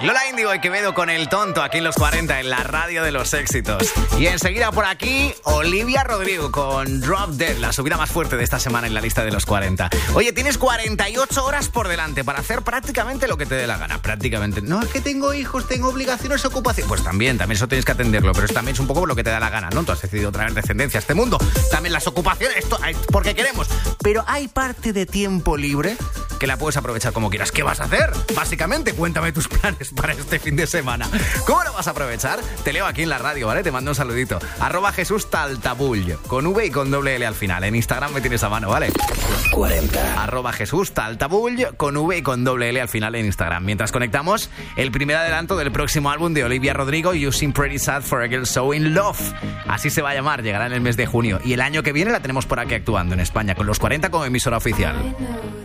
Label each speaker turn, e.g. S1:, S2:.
S1: Lola Índigo y Quevedo con El Tonto aquí en los 40 en la radio de los éxitos. Y enseguida por aquí Olivia Rodrigo con Drop Dead, la subida más fuerte de esta semana en la lista de los 40. Oye, tienes 48 horas por delante para hacer prácticamente lo que te dé la gana. Prácticamente. No, es que tengo hijos, tengo obligaciones, ocupaciones. Pues también eso tienes que atenderlo, pero también es un poco lo que te da la gana, ¿no? Tú has decidido traer descendencia a este mundo. También las ocupaciones, esto porque queremos. Pero hay parte de tiempo libre que la puedes aprovechar como quieras. ¿Qué vas a hacer? Básicamente, cuéntame tus planes para este fin de semana. ¿Cómo lo vas a aprovechar? Te leo aquí en la radio, ¿vale? Te mando un saludito. @JesúsTaltabull, con V y con doble L al final. En Instagram me tienes a mano, ¿vale?
S2: 40.
S1: @JesúsTaltabull, con V y con doble L al final en Instagram. Mientras conectamos, el primer adelanto del próximo álbum de Olivia Rodrigo, You Seem Pretty Sad for a Girl So In Love. Así se va a llamar, llegará en el mes de junio. Y el año que viene la tenemos por aquí actuando en España, con los 40 como emisora oficial.